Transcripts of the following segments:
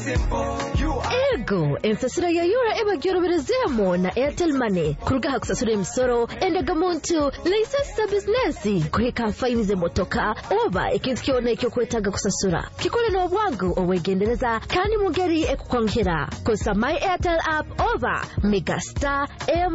Ego ensasiro ya yura eba gyoroberezemo na Airtel Money kurugaha kusasura emisoro endaga muntu license business kuhika fine motoka oba ikintu kyona ekyo kwetaga kusasura kikole no bwangu obwegendereza kandi mugeri ekukwankira kosa my Airtel app oba megastar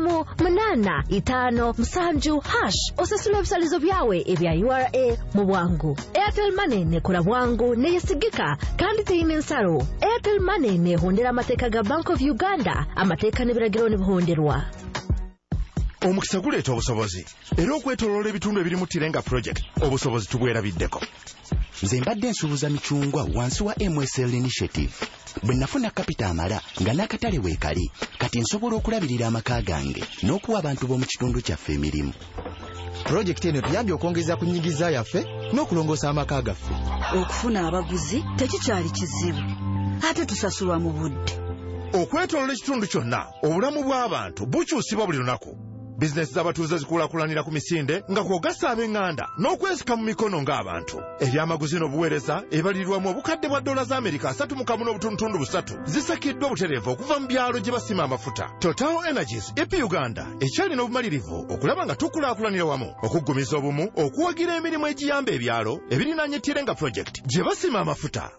M855 # osasura ebisalizo byawe ebya URA mu bwangu. Airtel Money ne kula bwangu ne yesigika kandi teyine nsaro. Airtel Money ne hondera amateka ga Bank of Uganda amateka ne biragiro ne buhonderwa. Omukisa guleeta obusobozi era okwetoloola ebitundu ebiri mu Tirenga project obusobozi tubwerabiddeko. Nze mbadde nsuubuza michungwa wansi wa MSL initiative bwe nafuna kapita amala nga n'akatale weekali kati nsobola okulabirira amaka gange n'okuwa abantu b'omu kitundu kyaffe emirimu. Project eno tuyambye okwongeza ku nnyigiza yaffe n'okulongoosa amaka gaffe. Okufuna abaguzi tekikyali kizibu ate tusasulwa mu budde. Okwetoloola ekitundu kyonna obulamu bw'abantu bukyusibwa buli lunaku. Bizinesi z'abatuuze zikulaakulanira ku misinde nga kwogasa ab'eŋŋanda n'okwesika mu mikono ng'abantu. Ebyamaguzi n'obuweereza ebalirirwamu obukadde bwa $3 3.3 zisakiddwa obutereevu okuva mu byalo gye basima amafuta. Total Energies EP Uganda ekyalina obumalirivu okulaba nga tukulaakulanira wamu okuggumiza obumu okuwagira emirimu egiyamba ebyalo ebirinaanye Tirenga project gye basima amafuta.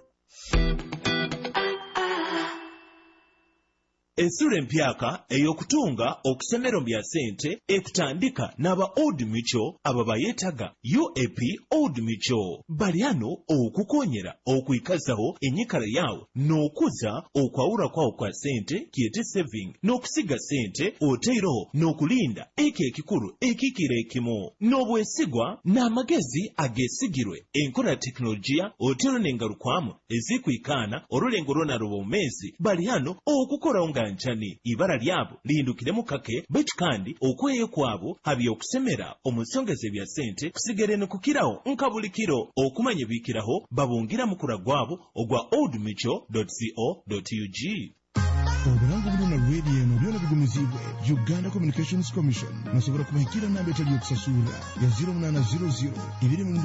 Ensula empyaka eyokutunga okusemero bya sente ekutandika n'aba Old Mutual aba bayetaga UAP Old Mutual baliano okukonyera okuyikazaho enyikala yawo n'okuza okwawula kwawo kwa sente kiyete saving n'okusiga sente oteero n'okulinda eke ekikulu ekikira ekimu n'obwesigwa n'amagezi agesigirwe enkola teknolojiya oteero n'engalukwamu ezikwikaana olulengo lwonaluba omumezi baliano okukola nga nchani ibara lyabo lindukiremu kake betu kandi okweyo kwabo habi okusemera omusongeze bya sente kusigere nokukiraho nkabulikiro okumanye bikiraho babungira mukura gwabo ogwa oldmutual.co.ug. Obulangu bulina lwedi eno byona bigumizibwe Uganda Communications Commission nasobora kubahikira namba etali okusasula ya 0800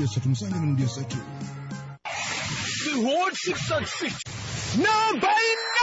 237 3. The Horde 666 now by